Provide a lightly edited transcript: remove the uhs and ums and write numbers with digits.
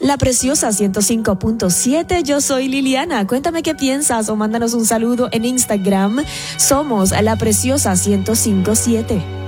La Preciosa 105.7, yo soy Liliana. Cuéntame qué piensas o mándanos un saludo en Instagram. Somos La Preciosa 105.7.